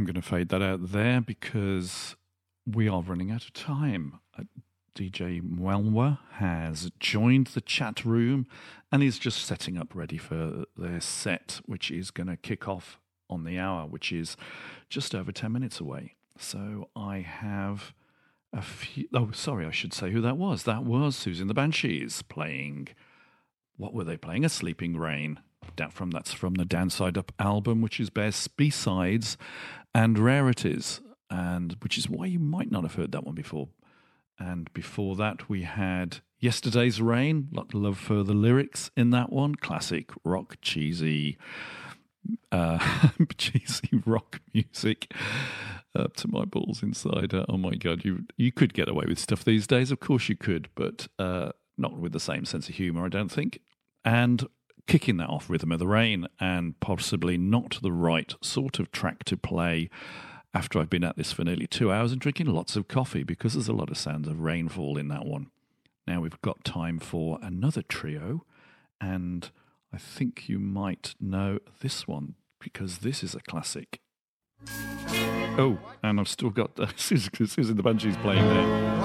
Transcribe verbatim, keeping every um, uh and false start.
going to fade that out there because we are running out of time. Uh, D J Mwelwa has joined the chat room and is just setting up ready for their set, which is going to kick off on the hour, which is just over ten minutes away. So I have a few... Oh, sorry, I should say who that was. That was Susie and the Banshees playing... What were they playing? A Sleeping Rain. Down from That's from the Downside Up album, which is bears B-sides and rarities, and which is why you might not have heard that one before. And before that, we had Yesterday's Rain. Lot of love for the lyrics in that one. Classic rock, cheesy, uh, cheesy rock music. Up to my balls inside. Uh, oh my God, you you could get away with stuff these days. Of course you could, but uh, not with the same sense of humour, I don't think. And kicking that off, Rhythm of the Rain, and possibly not the right sort of track to play after I've been at this for nearly two hours and drinking lots of coffee, because there's a lot of sounds of rainfall in that one. Now we've got time for another trio, and I think you might know this one, because this is a classic. Oh, and I've still got uh, Susie, Susie and the Banshees playing there.